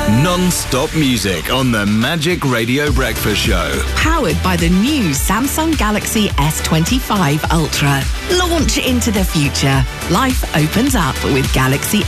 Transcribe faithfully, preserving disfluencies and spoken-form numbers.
Non-stop music on the Magic Radio Breakfast Show. Powered by the new Samsung Galaxy S twenty-five Ultra. Launch into the future. Life opens up with Galaxy